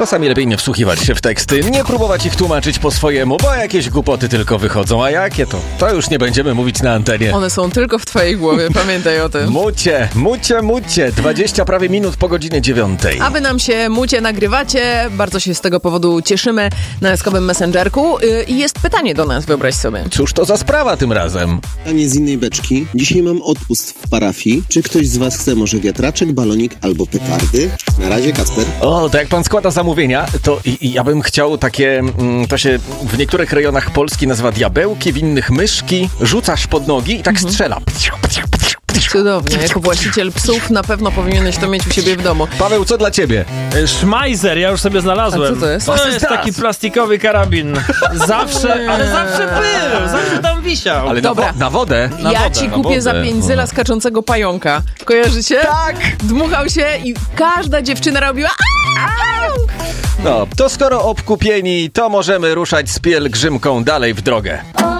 Czasami lepiej nie wsłuchiwać się w teksty, nie próbować ich tłumaczyć po swojemu, bo jakieś głupoty tylko wychodzą, a jakie to już nie będziemy mówić na antenie. One są tylko w twojej głowie, pamiętaj o tym. Mucie, 20 prawie minut po godzinie 9. A wy nam się mucie nagrywacie, bardzo się z tego powodu cieszymy na eskowym Messengerku i jest pytanie do nas, wyobraź sobie. Cóż to za sprawa tym razem? Pytanie z innej beczki. Dzisiaj mam odpust w parafii. Czy ktoś z was chce może wiatraczek, balonik albo petardy? Na razie, Kacper. O, to jak pan składa zamówienia, to ja bym chciał takie, to się w niektórych rejonach Polski nazywa diabełki, w innych myszki, rzucasz pod nogi i tak strzela. Cudownie, jako właściciel psów na pewno powinieneś to mieć u siebie w domu. Paweł, co dla ciebie? Szmajzer, ja już sobie znalazłem. A co to jest? To jest taki plastikowy karabin. Zawsze był, zawsze tam wisiał. Ale Dobra. Na wodę. Ja ci kupię za 5 zyla skaczącego pająka. Kojarzycie? Tak! Dmuchał się i każda dziewczyna robiła No, to skoro obkupieni, to możemy ruszać z pielgrzymką dalej w drogę.